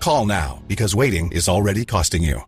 Call now, because waiting is already costing you.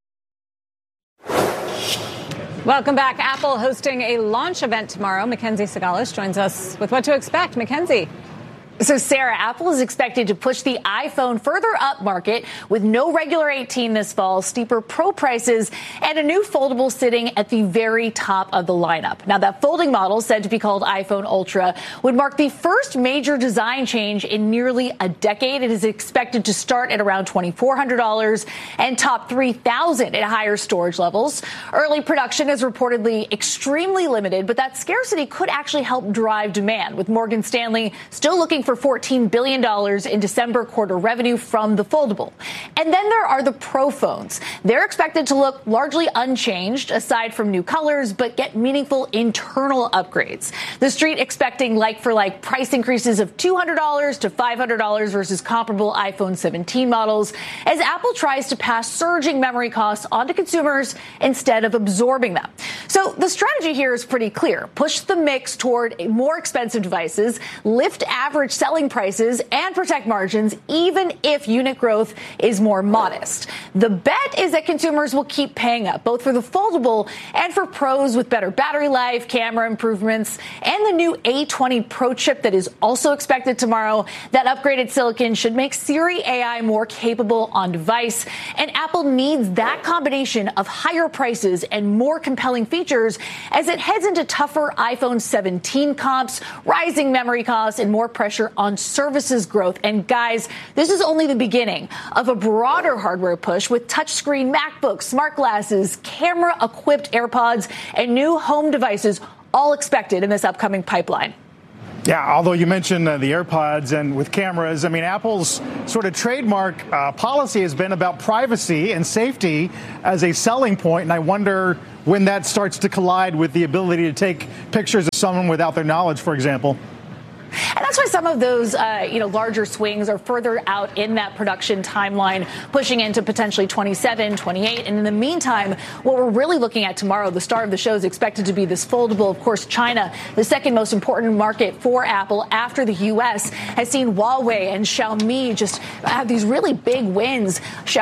Welcome back. Apple hosting a launch event tomorrow. Mackenzie Sagalis joins us with what to expect. Mackenzie. So, Sarah, Apple is expected to push the iPhone further up market with no regular 18 this fall, steeper Pro prices, and a new foldable sitting at the very top of the lineup. Now, that folding model, said to be called iPhone Ultra, would mark the first major design change in nearly a decade. It is expected to start at around $2,400 and top $3,000 at higher storage levels. Early production is reportedly extremely limited, but that scarcity could actually help drive demand, with Morgan Stanley still looking for $14 billion in December quarter revenue from the foldable. And then there are the Pro phones. They're expected to look largely unchanged, aside from new colors, but get meaningful internal upgrades. The Street expecting like-for-like price increases of $200 to $500 versus comparable iPhone 17 models, as Apple tries to pass surging memory costs onto consumers instead of absorbing them. So the strategy here is pretty clear. Push the mix toward more expensive devices, lift average selling prices, and protect margins, even if unit growth is more modest. The bet is that consumers will keep paying up, both for the foldable and for Pros with better battery life, camera improvements, and the new A20 Pro chip that is also expected tomorrow. That upgraded silicon should make Siri AI more capable on device, and Apple needs that combination of higher prices and more compelling features as it heads into tougher iPhone 17 comps, rising memory costs, and more pressure on services growth. And guys, this is only the beginning of a broader hardware push with touchscreen MacBooks, smart glasses, camera-equipped AirPods, and new home devices all expected in this upcoming pipeline. Yeah, although you mentioned the AirPods and with cameras, I mean, Apple's sort of trademark policy has been about privacy and safety as a selling point, and I wonder when that starts to collide with the ability to take pictures of someone without their knowledge, for example. And that's why some of those, larger swings are further out in that production timeline, pushing into potentially 27, 28. And in the meantime, what we're really looking at tomorrow, the star of the show, is expected to be this foldable. Of course, China, the second most important market for Apple after the U.S., has seen Huawei and Xiaomi just have these really big wins.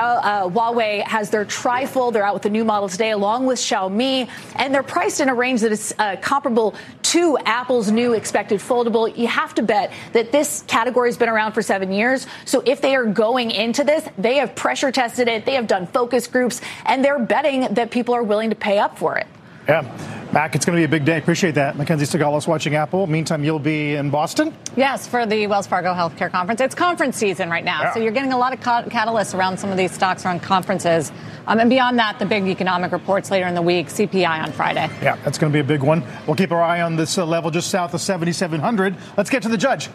Huawei has their trifold. They're out with the new model today, along with Xiaomi, and they're priced in a range that is comparable to Apple's new expected foldable. You have to bet that this category has been around for 7 years. So if they are going into this, they have pressure tested it. They have done focus groups, and they're betting that people are willing to pay up for it. Yeah. Mac, it's going to be a big day. Appreciate that. Mackenzie Sagalis watching Apple. Meantime, you'll be in Boston? Yes, for the Wells Fargo Healthcare Conference. It's conference season right now, so you're getting a lot of catalysts around some of these stocks around conferences. And beyond that, the big economic reports later in the week, CPI on Friday. Yeah, that's going to be a big one. We'll keep our eye on this level just south of 7,700. Let's get to the judge.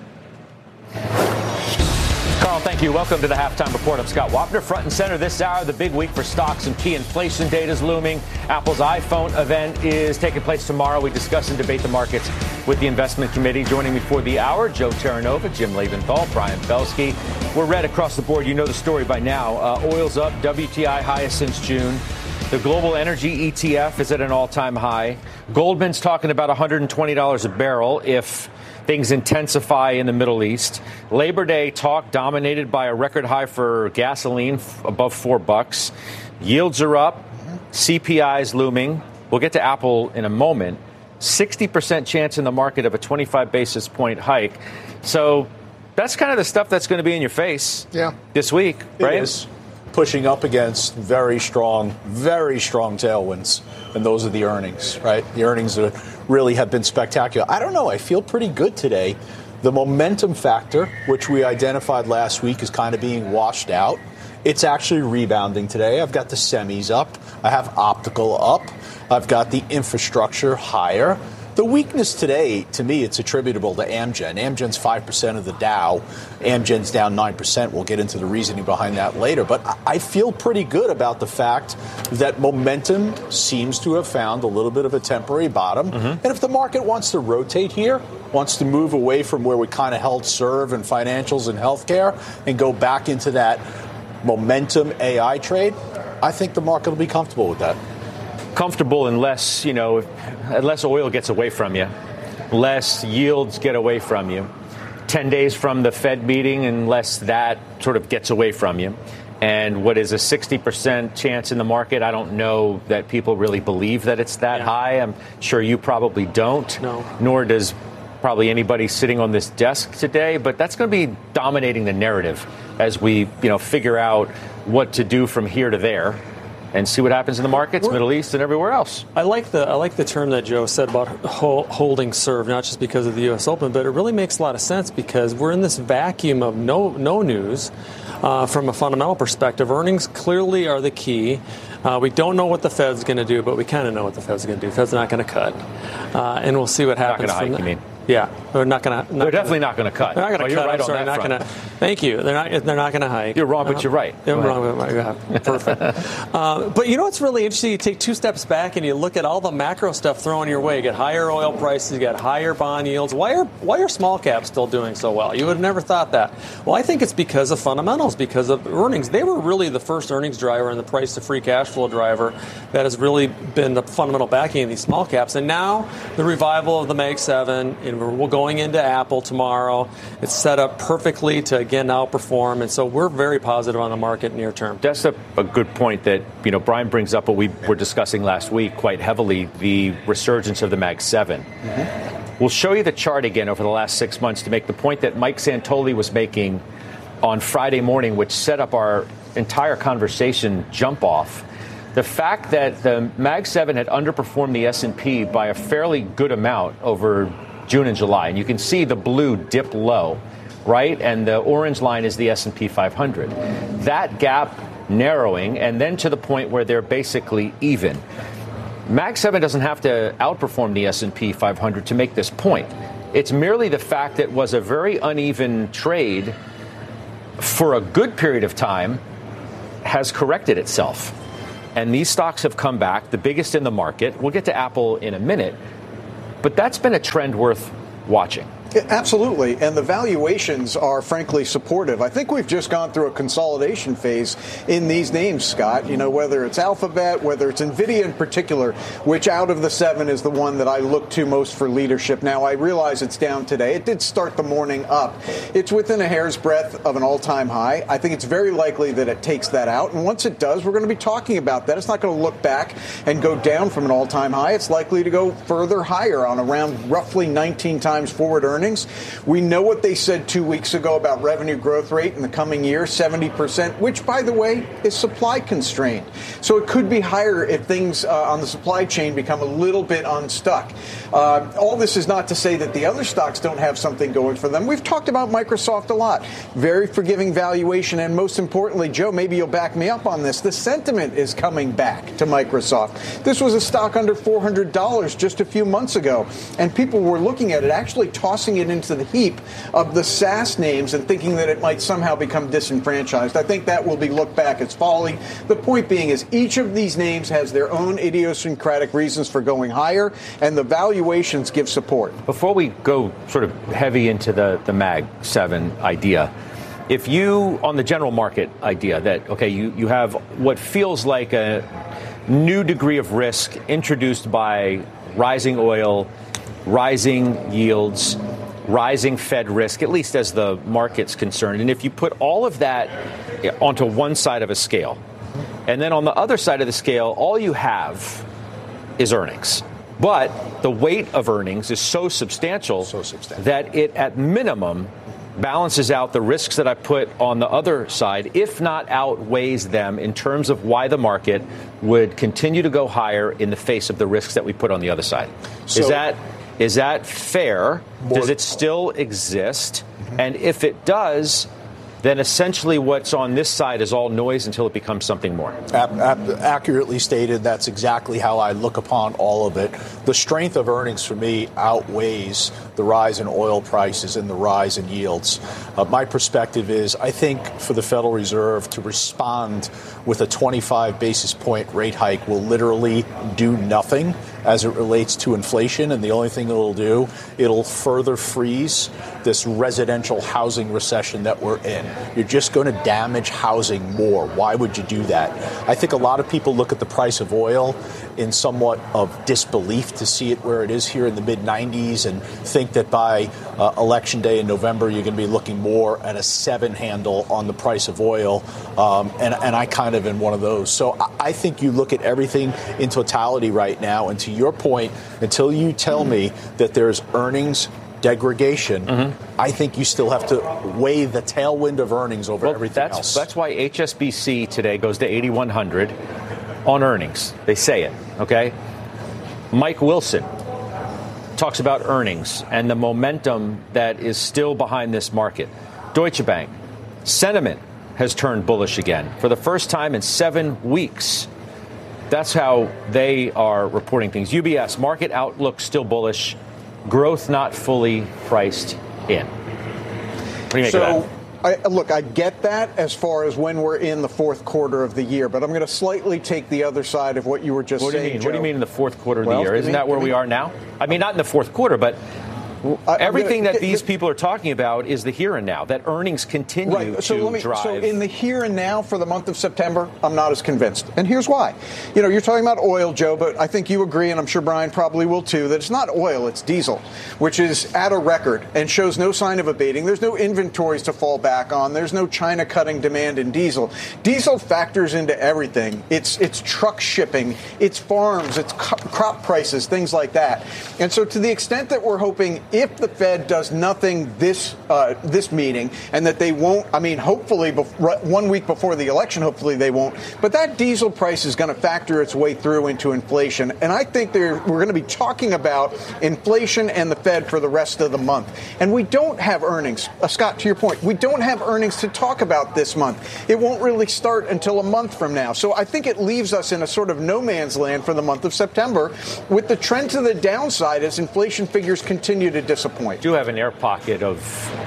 Carl, thank you. Welcome to the Halftime Report. I'm Scott Wapner. Front and center this hour, the big week for stocks and key inflation data is looming. Apple's iPhone event is taking place tomorrow. We discuss and debate the markets with the investment committee. Joining me for the hour, Joe Terranova, Jim Leventhal, Brian Belsky. We're red across the board. You know the story by now. Oil's up, WTI highest since June. The global energy ETF is at an all-time high. Goldman's talking about $120 a barrel if things intensify in the Middle East. Labor Day talk dominated by a record high for gasoline above $4. Yields are up. CPI's looming. We'll get to Apple in a moment. 60% chance in the market of a 25 basis point hike. So that's kind of the stuff that's going to be in your face this week, right? It is. Pushing up against very strong tailwinds, and those are the earnings, right? The earnings really have been spectacular. I don't know. I feel pretty good today. The momentum factor, which we identified last week, is kind of being washed out. It's actually rebounding today. I've got the semis up. I have optical up. I've got the infrastructure higher. The weakness today, to me, it's attributable to Amgen. Amgen's 5% of the Dow. Amgen's down 9%. We'll get into the reasoning behind that later. But I feel pretty good about the fact that momentum seems to have found a little bit of a temporary bottom. And if the market wants to rotate here, wants to move away from where we kind of held serve in financials and healthcare and go back into that momentum AI trade, I think the market will be comfortable with that. Comfortable unless oil gets away from you, less yields get away from you. 10 days from the Fed meeting unless that sort of gets away from you. And what is a 60% chance in the market? I don't know that people really believe that it's that high. I'm sure you probably don't. No. Nor does probably anybody sitting on this desk today. But that's going to be dominating the narrative as we, figure out what to do from here to there and see what happens in the markets, Middle East, and everywhere else. I like the term that Joe said about holding serve, not just because of the U.S. Open, but it really makes a lot of sense because we're in this vacuum of no news. From a fundamental perspective, earnings clearly are the key. We don't know what the Fed's going to do, but we kind of know what the Fed's going to do. The Fed's not going to cut, and we'll see what happens. Not going to hike, you mean? Yeah, they're not going to. They're definitely not going to cut. They're not going to cut. Right, I'm sorry, not going to. Thank you. They're not going to hike. You're wrong, but you're right. I'm wrong. Perfect. But what's really interesting? You take two steps back and you look at all the macro stuff thrown your way. You get higher oil prices. You get higher bond yields. Why are small caps still doing so well? You would have never thought that. Well, I think it's because of fundamentals, because of earnings. They were really the first earnings driver and the price to free cash flow driver that has really been the fundamental backing of these small caps. And now the revival of the Mag 7, and we're going into Apple tomorrow. It's set up perfectly to, again, outperform. And so we're very positive on the market near term. That's a good point that, Brian brings up what we were discussing last week quite heavily, the resurgence of the Mag 7. Mm-hmm. We'll show you the chart again over the last 6 months to make the point that Mike Santoli was making on Friday morning, which set up our entire conversation jump off. The fact that the Mag 7 had underperformed the S&P by a fairly good amount over June and July, and you can see the blue dip low, right? And the orange line is the S&P 500. That gap narrowing, and then to the point where they're basically even. Mag 7 doesn't have to outperform the S&P 500 to make this point. It's merely the fact that it was a very uneven trade for a good period of time has corrected itself. And these stocks have come back, the biggest in the market. We'll get to Apple in a minute. But that's been a trend worth watching. Absolutely. And the valuations are, frankly, supportive. I think we've just gone through a consolidation phase in these names, Scott. Whether it's Alphabet, whether it's NVIDIA in particular, which out of the 7 is the one that I look to most for leadership. Now, I realize it's down today. It did start the morning up. It's within a hair's breadth of an all-time high. I think it's very likely that it takes that out. And once it does, we're going to be talking about that. It's not going to look back and go down from an all-time high. It's likely to go further higher on around roughly 19 times forward earnings. We know what they said 2 weeks ago about revenue growth rate in the coming year, 70%, which, by the way, is supply constrained. So it could be higher if things on the supply chain become a little bit unstuck. All this is not to say that the other stocks don't have something going for them. We've talked about Microsoft a lot. Very forgiving valuation. And most importantly, Joe, maybe you'll back me up on this. The sentiment is coming back to Microsoft. This was a stock under $400 just a few months ago. And people were looking at it, actually tossing it into the heap of the SaaS names and thinking that it might somehow become disenfranchised. I think that will be looked back as folly. The point being is each of these names has their own idiosyncratic reasons for going higher, and the valuations give support. Before we go sort of heavy into the Mag 7 idea, if you, on the general market idea that, okay, you have what feels like a new degree of risk introduced by rising oil, rising yields, rising Fed risk, at least as the market's concerned. And if you put all of that onto one side of a scale, and then on the other side of the scale, all you have is earnings. But the weight of earnings is so substantial that it, at minimum, balances out the risks that I put on the other side, if not outweighs them in terms of why the market would continue to go higher in the face of the risks that we put on the other side. Is that fair? Does it still exist? Mm-hmm. And if it does, then essentially what's on this side is all noise until it becomes something more. Accurately stated, that's exactly how I look upon all of it. The strength of earnings for me outweighs the rise in oil prices and the rise in yields. My perspective is I think for the Federal Reserve to respond with a 25 basis point rate hike will literally do nothing as it relates to inflation. And the only thing it'll do, it'll further freeze this residential housing recession that we're in. You're just going to damage housing more. Why would you do that? I think a lot of people look at the price of oil in somewhat of disbelief to see it where it is here in the mid-90s and think that by Election Day in November, you're going to be looking more at a 7 handle on the price of oil. And I kind of am one of those. So I think you look at everything in totality right now. And to your point, until you tell me that there's earnings degradation, I think you still have to weigh the tailwind of earnings over everything else. That's why HSBC today goes to 8,100 on earnings. They say it, okay? Mike Wilson talks about earnings and the momentum that is still behind this market. Deutsche Bank, sentiment has turned bullish again for the first time in 7 weeks. That's how they are reporting things. UBS, market outlook still bullish. Growth not fully priced in. What do you make of that? I get that as far as when we're in the fourth quarter of the year, but I'm going to slightly take the other side of what you were just saying, Joe. What do you mean in the fourth quarter of the year? Isn't that where we are now? I mean, not in the fourth quarter, but everything that these people are talking about is the here and now, that earnings continue to drive. So in the here and now for the month of September, I'm not as convinced. And here's why. You know, you're talking about oil, Joe, but I think you agree, and I'm sure Brian probably will too, that it's not oil, it's diesel, which is at a record and shows no sign of abating. There's no inventories to fall back on. There's no China cutting demand in diesel. Diesel factors into everything. It's truck shipping, it's farms, it's crop prices, things like that. And so to the extent that we're hoping if the Fed does nothing this meeting, and that they won't, I mean, hopefully 1 week before the election, hopefully they won't, but that diesel price is going to factor its way through into inflation. And I think we're going to be talking about inflation and the Fed for the rest of the month. And we don't have earnings. Scott, to your point, we don't have earnings to talk about this month. It won't really start until a month from now. So I think it leaves us in a sort of no man's land for the month of September, with the trend to the downside as inflation figures continue to disappoint. Do have an air pocket of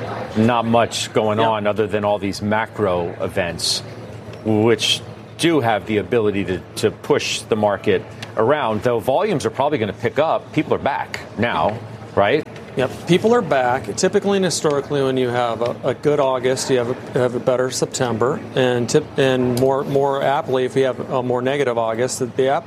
not much going on other than all these macro events, which do have the ability to push the market around, though volumes are probably going to pick up. People are back now, right? Yep, people are back. Typically and historically, when you have a good August, you have a better September, and more aptly, if you have a more negative August,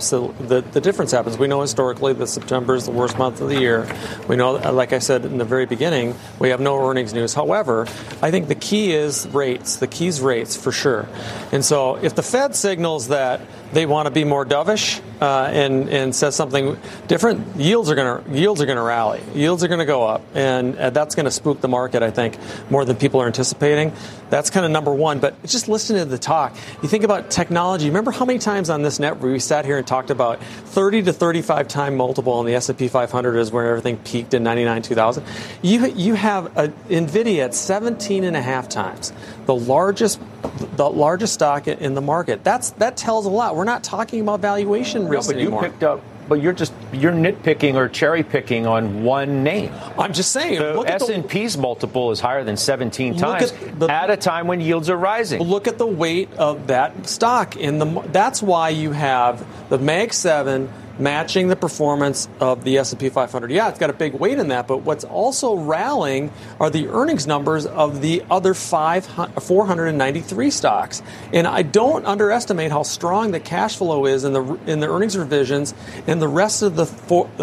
the difference happens. We know historically that September is the worst month of the year. We know, like I said in the very beginning, we have no earnings news. However, I think the key is rates. The key is rates for sure. And so, if the Fed signals that they want to be more dovish and says something different, yields are going to rally. Yields are going to go up, and that's going to spook the market, I think, more than people are anticipating. That's kind of number one. But just listening to the talk, you think about technology. Remember how many times on this net we sat here and talked about 30 to 35 time multiple on the S&P 500 is where everything peaked in 99, 2000. You have NVIDIA at 17.5 times, the largest stock in the market. That tells a lot. We're not talking about valuation risk anymore. But you're nitpicking or cherry picking on one name. I'm just saying. The S&P's multiple is higher than 17 times at a time when yields are rising. Look at the weight of that stock that's why you have the Mag 7 matching the performance of the S&P 500. Yeah, it's got a big weight in that, but what's also rallying are the earnings numbers of the other 493 stocks. And I don't underestimate how strong the cash flow is in the earnings revisions in the rest of the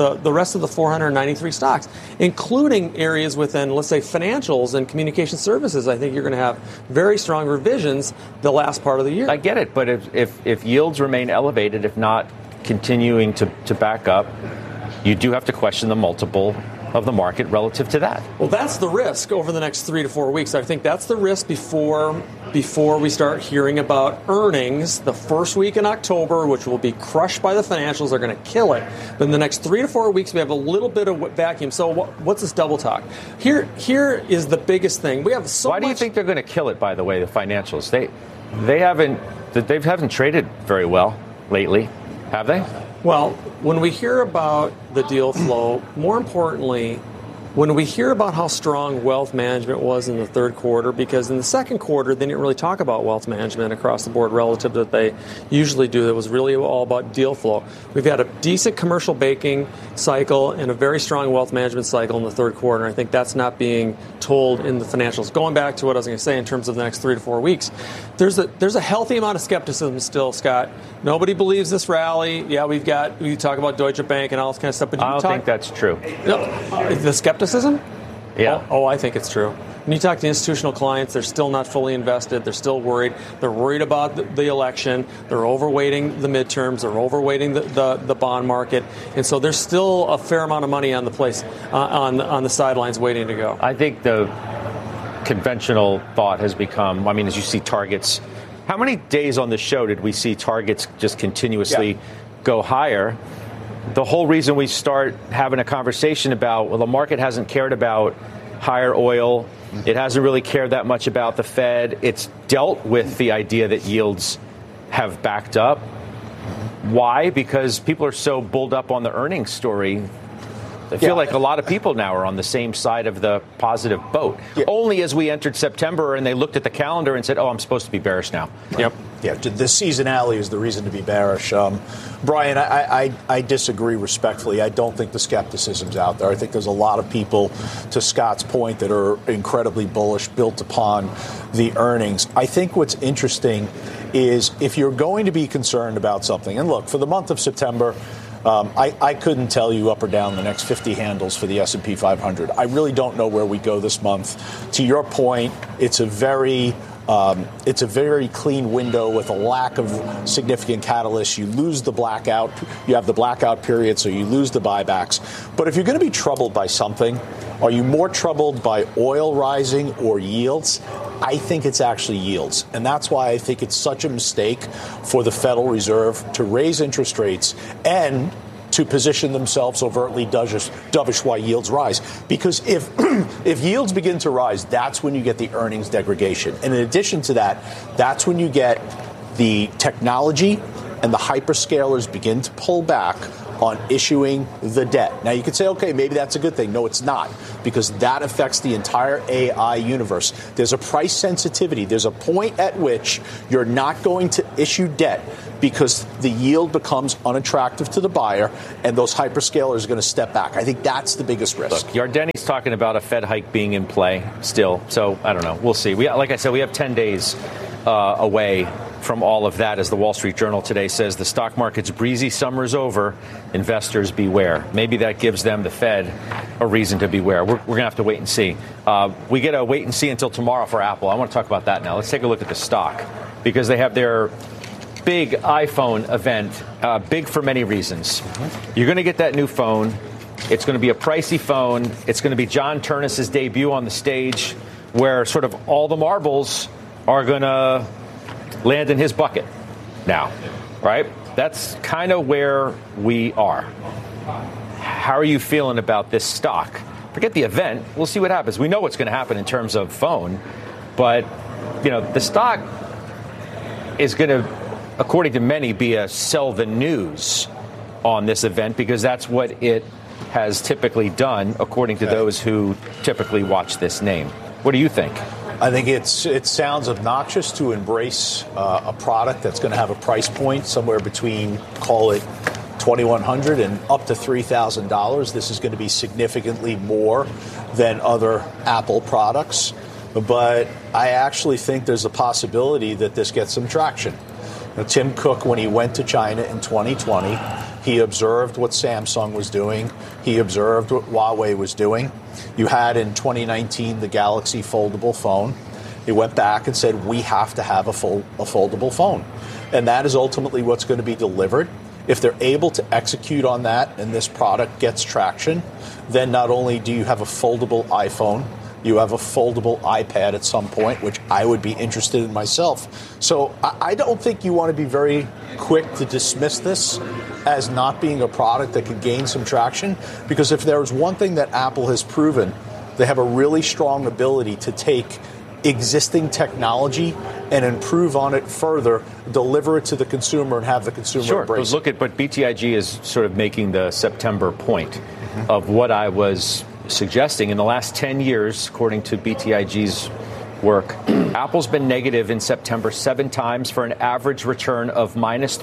493 stocks, including areas within, let's say, financials and communication services. I think you're going to have very strong revisions the last part of the year. I get it, but if yields remain elevated, if not continuing to back up, you do have to question the multiple of the market relative to that. Well, that's the risk over the next 3 to 4 weeks. I think that's the risk before we start hearing about earnings the first week in October, which will be crushed by the financials. They're going to kill it. But in the next 3 to 4 weeks, we have a little bit of vacuum. So what's this double talk? Here is the biggest thing. We have so much. Why do you think they're going to kill it, by the way, the financials? They haven't traded very well lately. Have they? Well, when we hear about the deal flow, more importantly, when we hear about how strong wealth management was in the third quarter, because in the second quarter, they didn't really talk about wealth management across the board relative to what they usually do. It was really all about deal flow. We've had a decent commercial banking cycle and a very strong wealth management cycle in the third quarter. I think that's not being told in the financials. Going back to what I was going to say in terms of the next 3 to 4 weeks, there's a healthy amount of skepticism still, Scott. Nobody believes this rally. Yeah, we talk about Deutsche Bank and all this kind of stuff. But I don't think that's true. The skepticism? Yeah. Oh, I think it's true. When you talk to institutional clients, they're still not fully invested. They're still worried. They're worried about the election. They're overweighting the midterms. They're overweighting the bond market. And so there's still a fair amount of money on the place, on the sidelines waiting to go. I think the conventional thought has become, as you see targets, how many days on the show did we see targets just continuously go higher? The whole reason we start having a conversation about, well, the market hasn't cared about higher oil. It hasn't really cared that much about the Fed. It's dealt with the idea that yields have backed up. Why? Because people are so bulled up on the earnings story. I feel like a lot of people now are on the same side of the positive boat. Yeah. Only as we entered September and they looked at the calendar and said, oh, I'm supposed to be bearish now. Yep. Yeah, the seasonality is the reason to be bearish. Brian, I disagree respectfully. I don't think the skepticism's out there. I think there's a lot of people, to Scott's point, that are incredibly bullish, built upon the earnings. I think what's interesting is if you're going to be concerned about something, and look, for the month of September, I couldn't tell you up or down the next 50 handles for the S&P 500. I really don't know where we go this month. To your point, it's a very clean window with a lack of significant catalysts. You lose the blackout. You have the blackout period, so you lose the buybacks. But if you're going to be troubled by something, are you more troubled by oil rising or yields? I think it's actually yields. And that's why I think it's such a mistake for the Federal Reserve to raise interest rates and to position themselves overtly dovish while yields rise. Because if if yields begin to rise, that's when you get the earnings degradation. And in addition to that, that's when you get the technology and the hyperscalers begin to pull back on issuing the debt. Now, you could say, okay, maybe that's a good thing. No, it's not, because that affects the entire AI universe. There's a price sensitivity. There's a point at which you're not going to issue debt because the yield becomes unattractive to the buyer, and those hyperscalers are going to step back. I think that's the biggest risk. Look, Yardeni's talking about a Fed hike being in play still, so I don't know. We'll see. Like I said, we have 10 days away from all of that. As the Wall Street Journal today says, the stock market's breezy summer's over. Investors beware. Maybe that gives them, the Fed, a reason to beware. We're going to have to wait and see. We get a wait and see until tomorrow for Apple. I want to talk about that now. Let's take a look at the stock, because they have their big iPhone event, big for many reasons. You're going to get that new phone. It's going to be a pricey phone. It's going to be John Ternus's debut on the stage, where sort of all the marbles are going to land in his bucket now, right? That's kind of where we are. How are you feeling about this stock? Forget the event. We'll see what happens. We know what's going to happen in terms of phone, but, the stock is going to, according to many, be a sell the news on this event, because that's what it has typically done, according to those who typically watch this name. What do you think? I think it sounds obnoxious to embrace a product that's going to have a price point somewhere between, call it, $2,100 and up to $3,000. This is going to be significantly more than other Apple products. But I actually think there's a possibility that this gets some traction. Now, Tim Cook, when he went to China in 2020, he observed what Samsung was doing. He observed what Huawei was doing. You had in 2019 the Galaxy foldable phone. He went back and said, we have to have a foldable phone. And that is ultimately what's going to be delivered. If they're able to execute on that and this product gets traction, then not only do you have a foldable iPhone, you have a foldable iPad at some point, which I would be interested in myself. So I don't think you want to be very quick to dismiss this as not being a product that could gain some traction, because if there's one thing that Apple has proven, they have a really strong ability to take existing technology and improve on it further, deliver it to the consumer, and have the consumer embrace it. But BTIG is sort of making the September point of what I was suggesting in the last 10 years, according to BTIG's work, Apple's been negative in September 7 times for an average return of minus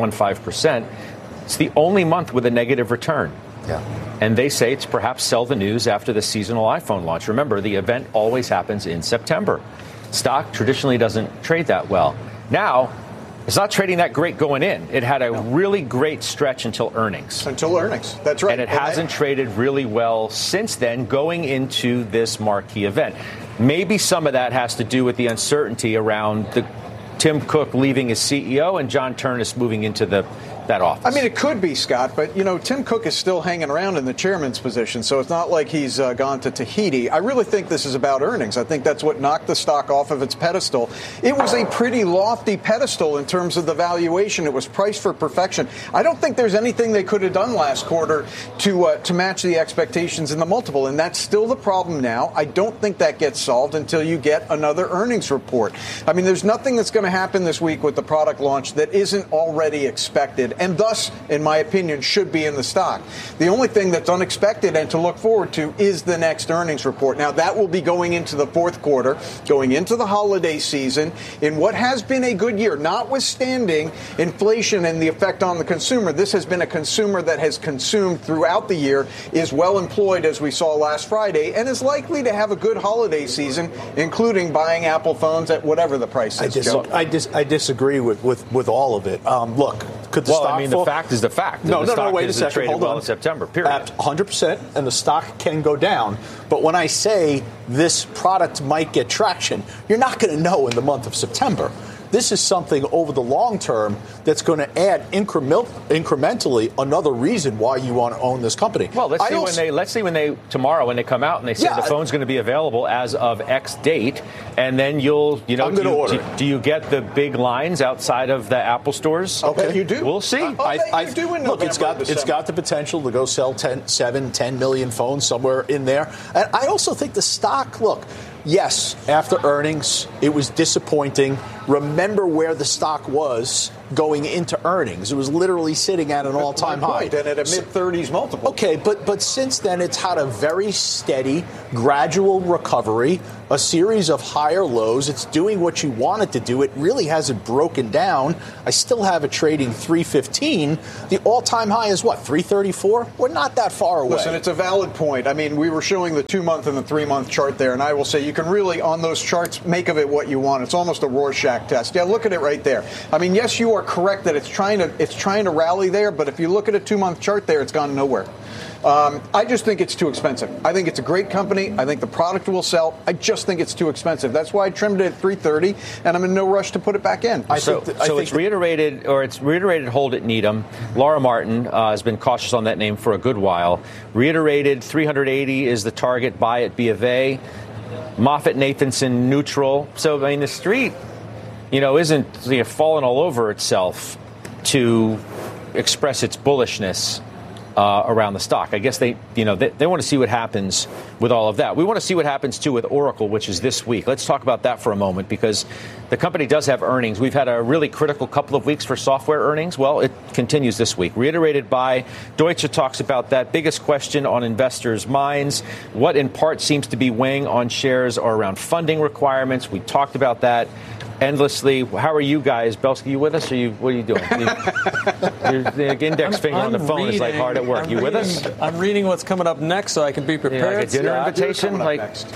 3.15%. It's the only month with a negative return. Yeah. And they say it's perhaps sell the news after the seasonal iPhone launch. Remember, the event always happens in September. Stock traditionally doesn't trade that well. Now, it's not trading that great going in. It had a really great stretch until earnings. That's right. And it hasn't traded really well since then going into this marquee event. Maybe some of that has to do with the uncertainty around Tim Cook leaving as CEO and John Ternus moving into that office. I mean, it could be, Scott, but, Tim Cook is still hanging around in the chairman's position, so it's not like he's gone to Tahiti. I really think this is about earnings. I think that's what knocked the stock off of its pedestal. It was a pretty lofty pedestal in terms of the valuation. It was priced for perfection. I don't think there's anything they could have done last quarter to match the expectations in the multiple, and that's still the problem now. I don't think that gets solved until you get another earnings report. I mean, there's nothing that's going to happen this week with the product launch that isn't already expected, and thus, in my opinion, should be in the stock. The only thing that's unexpected and to look forward to is the next earnings report. Now, that will be going into the fourth quarter, going into the holiday season, in what has been a good year, notwithstanding inflation and the effect on the consumer. This has been a consumer that has consumed throughout the year, is well employed, as we saw last Friday, and is likely to have a good holiday season, including buying Apple phones at whatever the price is. I disagree with all of it. Look, could the stock the fact is the fact. No, wait a second. Hold on. In September, period. 100%, and the stock can go down. But when I say this product might get traction, you're not going to know in the month of September. This is something over the long term that's going to add incrementally another reason why you want to own this company. Well, let's see when they tomorrow when they come out and they say the phone's going to be available as of X date, and then do you get the big lines outside of the Apple stores? Okay, you do. We'll see. Look, it's got the potential to go sell 10 million phones somewhere in there. And I also think the stock, look. Yes, after earnings, it was disappointing. Remember where the stock was going into earnings. It was literally sitting at an all-time high. And at a mid-30s multiple. Okay, but since then, it's had a very steady, gradual recovery, a series of higher lows. It's doing what you want it to do. It really hasn't broken down. I still have it trading 315. The all-time high is what, 334? We're not that far away. Listen, it's a valid point. I mean, we were showing the 2-month and the 3-month chart there, and I will say you can really, on those charts, make of it what you want. It's almost a Rorschach test. Yeah, look at it right there. I mean, yes, you are correct that it's trying to rally there, but if you look at a 2-month chart there, it's gone nowhere. I just think it's too expensive. I think it's a great company. I think the product will sell. I just think it's too expensive. That's why I trimmed it at 330, and I'm in no rush to put it back in. It's reiterated hold at Needham. Laura Martin has been cautious on that name for a good while. Reiterated 380 is the target buy at B of A. Moffett-Nathanson neutral. So, I mean, the street, isn't falling all over itself to express its bullishness around the stock. I guess they want to see what happens with all of that. We want to see what happens, too, with Oracle, which is this week. Let's talk about that for a moment, because the company does have earnings. We've had a really critical couple of weeks for software earnings. Well, it continues this week. Reiterated by Deutsche talks about that biggest question on investors' minds. What in part seems to be weighing on shares are around funding requirements. We talked about that endlessly. How are you guys? Belsky, you with us? What are you doing? Your index finger on the phone is like hard at work. You with us? I'm reading what's coming up next so I can be prepared. Like a dinner invitation? Next.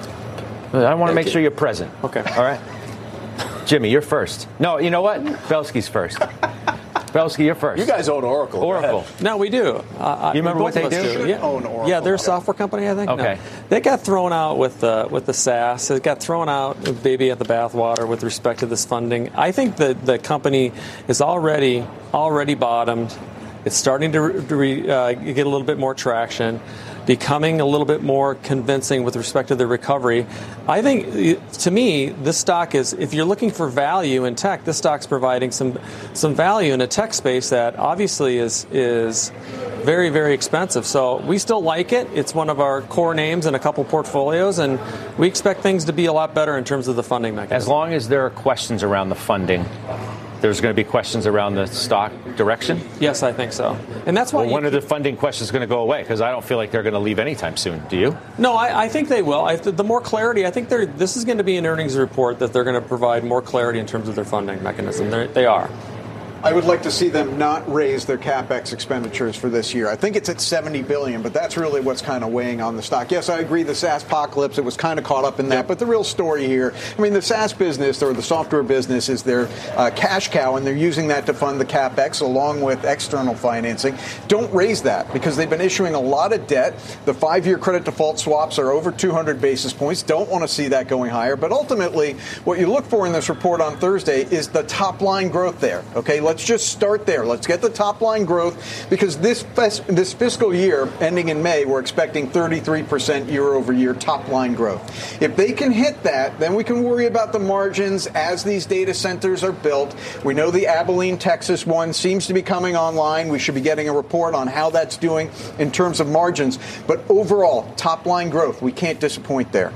I want to make sure you're present. Okay. All right. Jimmy, you're first. No, you know what? Belsky's first. Belsky, you're first. You guys own Oracle. Oracle. No, we do. You remember what they do? Yeah. Own Oracle. Yeah, they're a software company, I think. Okay. No. They got thrown out with the SaaS. It got thrown out, baby at the bathwater, with respect to this funding. I think that the company is already bottomed. It's starting to get a little bit more traction, becoming a little bit more convincing with respect to the recovery. I think, to me, this stock is, if you're looking for value in tech, this stock's providing some value in a tech space that obviously is very, very expensive. So we still like it. It's one of our core names in a couple portfolios, and we expect things to be a lot better in terms of the funding mechanism. As long as there are questions around the funding, there's going to be questions around the stock direction? Yes, I think so. And that's why. Well, when are the funding questions going to go away? Because I don't feel like they're going to leave anytime soon. Do you? No, I think they will. The more clarity, I think this is going to be an earnings report that they're going to provide more clarity in terms of their funding mechanism. They are. I would like to see them not raise their CapEx expenditures for this year. I think it's at $70 billion, but that's really what's kind of weighing on the stock. Yes, I agree, the SaaS apocalypse, it was kind of caught up in that, but the real story here, I mean, the SaaS business or the software business is their cash cow, and they're using that to fund the CapEx along with external financing. Don't raise that because they've been issuing a lot of debt. The 5-year credit default swaps are over 200 basis points. Don't want to see that going higher. But ultimately, what you look for in this report on Thursday is the top line growth there. Okay, let's just start there. Let's get the top line growth because this fiscal year ending in May, we're expecting 33% year over year top line growth. If they can hit that, then we can worry about the margins as these data centers are built. We know the Abilene, Texas one seems to be coming online. We should be getting a report on how that's doing in terms of margins. But overall, top line growth, we can't disappoint there.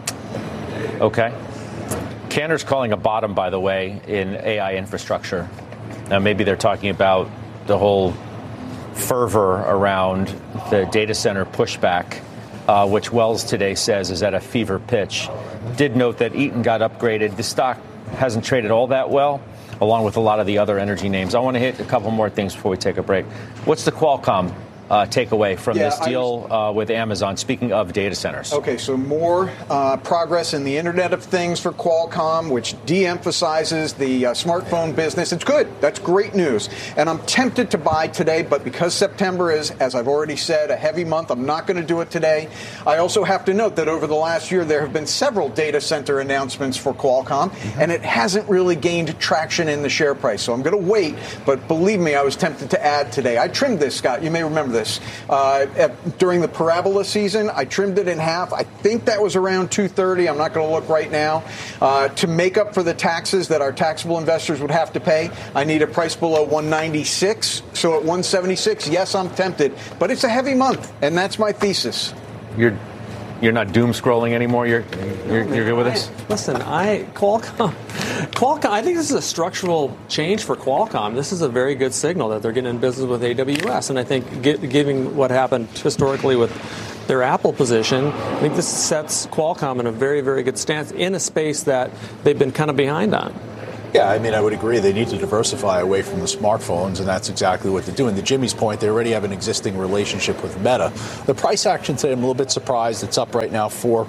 Okay. Cantor's calling a bottom, by the way, in AI infrastructure. Now, maybe they're talking about the whole fervor around the data center pushback, which Wells today says is at a fever pitch. Did note that Eaton got upgraded. The stock hasn't traded all that well, along with a lot of the other energy names. I want to hit a couple more things before we take a break. What's the Qualcomm takeaway from this deal with Amazon, speaking of data centers? Okay, so more progress in the Internet of Things for Qualcomm, which de-emphasizes the smartphone business. It's good. That's great news. And I'm tempted to buy today, but because September is, as I've already said, a heavy month, I'm not going to do it today. I also have to note that over the last year, there have been several data center announcements for Qualcomm, and it hasn't really gained traction in the share price. So I'm going to wait, but believe me, I was tempted to add today. I trimmed this, Scott. You may remember this. During the parabola season, I trimmed it in half. I think that was around 230. I'm not going to look right now. To make up for the taxes that our taxable investors would have to pay, I need a price below 196. So at 176, yes, I'm tempted. But it's a heavy month, and that's my thesis. You're not doom scrolling anymore. You're good with this. Listen, Qualcomm. I think this is a structural change for Qualcomm. This is a very good signal that they're getting in business with AWS, and I think given what happened historically with their Apple position, I think this sets Qualcomm in a very, very good stance in a space that they've been kind of behind on. Yeah, I mean, I would agree. They need to diversify away from the smartphones, and that's exactly what they're doing. To Jimmy's point, they already have an existing relationship with Meta. The price action today, I'm a little bit surprised. It's up right now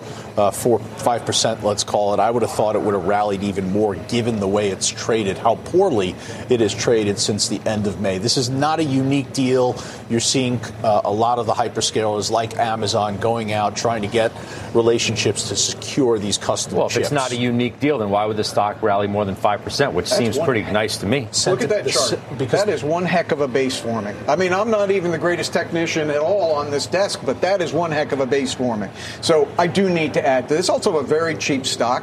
5%, let's call it. I would have thought it would have rallied even more given the way it's traded, how poorly it has traded since the end of May. This is not a unique deal. You're seeing a lot of the hyperscalers like Amazon going out, trying to get relationships to secure these custom Well, chips. if it's not a unique deal, then why would the stock rally more than 5%, which seems pretty nice to me? Look at that chart. Because that is one heck of a base forming. I mean, I'm not even the greatest technician at all on this desk, but that is one heck of a base forming. So I do need to add to this. Also a very cheap stock.